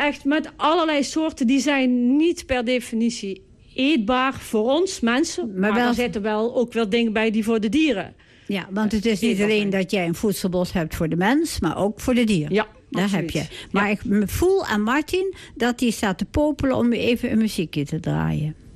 echt met allerlei soorten. Die zijn niet per definitie eetbaar voor ons mensen. Maar er zitten ook wel dingen bij die voor de dieren. Ja, want het is niet alleen dat jij een voedselbos hebt voor de mens, maar ook voor de dieren. Ja, daar absoluut. heb je. Maar ik voel aan Martin dat hij staat te popelen om even een muziekje te draaien.